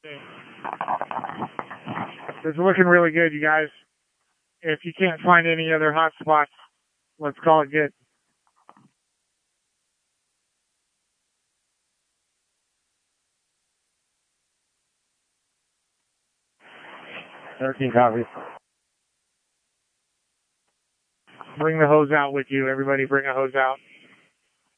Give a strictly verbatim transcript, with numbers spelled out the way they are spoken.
It's looking really good, you guys. If you can't find any other hot spots, let's call it good. thirteen copies. Bring the hose out with you. Everybody bring a hose out.